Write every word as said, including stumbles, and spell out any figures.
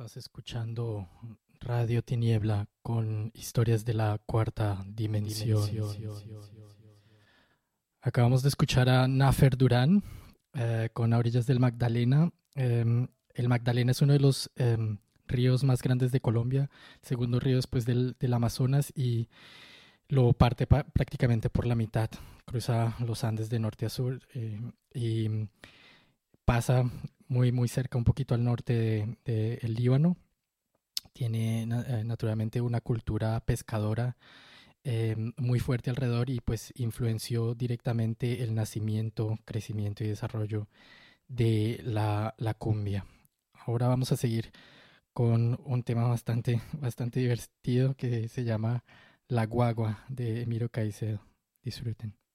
Estabas escuchando Radio Tiniebla con historias de la cuarta dimensión. Acabamos de escuchar a Nafer Durán eh, con A orillas del Magdalena. Eh, el Magdalena es uno de los eh, ríos más grandes de Colombia, el segundo río después del, del Amazonas, y lo parte pa- prácticamente por la mitad. Cruza los Andes de norte a sur eh, y pasa muy, muy cerca, un poquito al norte del de, de el Líbano. Tiene na- eh, naturalmente una cultura pescadora eh, muy fuerte alrededor y pues influenció directamente el nacimiento, crecimiento y desarrollo de la, la cumbia. Ahora vamos a seguir con un tema bastante, bastante divertido que se llama La Guagua de Emiro Caicedo. Disfruten.